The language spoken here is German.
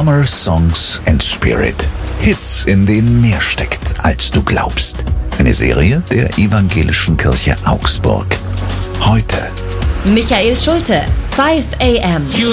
Summer Songs and Spirit. Hits, in denen mehr steckt, als du glaubst. Eine Serie der Evangelischen Kirche Augsburg. Heute Michael Schulte, 5 AM.